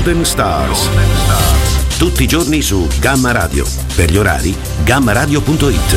Golden Stars. Tutti i giorni su Gamma Radio. Per gli orari, gammaradio.it.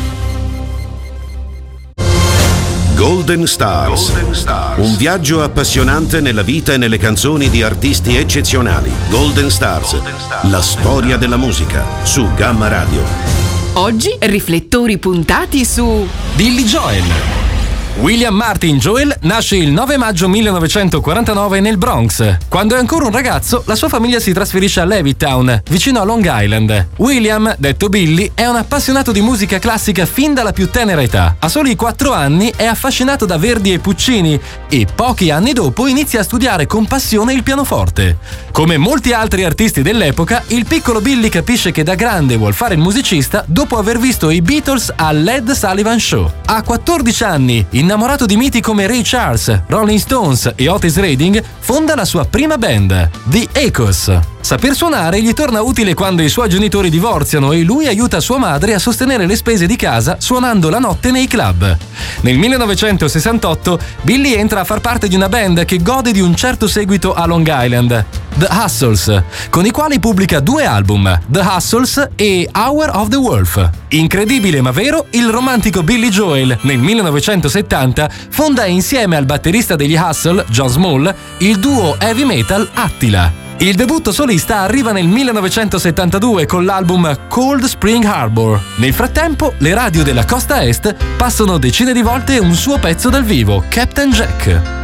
Golden Stars. Un viaggio appassionante nella vita e nelle canzoni di artisti eccezionali. Golden Stars. La storia della musica su Gamma Radio. Oggi riflettori puntati su Billy Joel. William Martin Joel nasce il 9 maggio 1949 nel Bronx. Quando è ancora un ragazzo, la sua famiglia si trasferisce a Levittown, vicino a Long Island. William, detto Billy, è un appassionato di musica classica fin dalla più tenera età. A soli 4 anni è affascinato da Verdi e Puccini e pochi anni dopo inizia a studiare con passione il pianoforte. Come molti altri artisti dell'epoca, il piccolo Billy capisce che da grande vuol fare il musicista dopo aver visto i Beatles all'Ed Sullivan Show. A 14 anni, innamorato di miti come Ray Charles, Rolling Stones e Otis Redding, fonda la sua prima band, The Echoes. Saper suonare gli torna utile quando i suoi genitori divorziano e lui aiuta sua madre a sostenere le spese di casa suonando la notte nei club. Nel 1968 Billy entra a far parte di una band che gode di un certo seguito a Long Island, The Hustles, con i quali pubblica 2 album, The Hustles e Hour of the Wolf. Incredibile ma vero, il romantico Billy Joel nel 1970 fonda insieme al batterista degli Hustle, John Small, il duo heavy metal Attila. Il debutto solista arriva nel 1972 con l'album Cold Spring Harbor. Nel frattempo, le radio della costa est passano decine di volte un suo pezzo dal vivo, Captain Jack.